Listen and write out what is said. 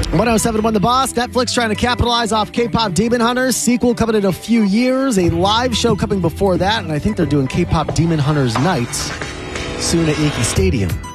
107.1 The Boss. Netflix trying to capitalize off K-pop Demon Hunters. Sequel coming in a few years. A live show coming before that. And I think they're doing K-pop Demon Hunters nights soon at Yankee Stadium.